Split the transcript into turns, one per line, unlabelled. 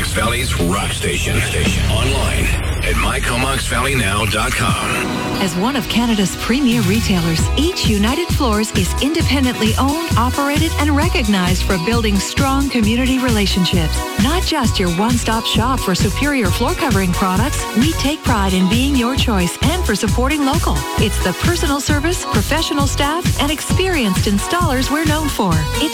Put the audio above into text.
Comox Valley's rock station. Online at mycomoxvalleynow.com.
As one of Canada's premier retailers, each United Floors is independently owned, operated, and recognized for building strong community relationships. Not just your one-stop shop for superior floor covering products, we take pride in being your choice and for supporting local. It's the personal service, professional staff, and experienced installers we're known for. It's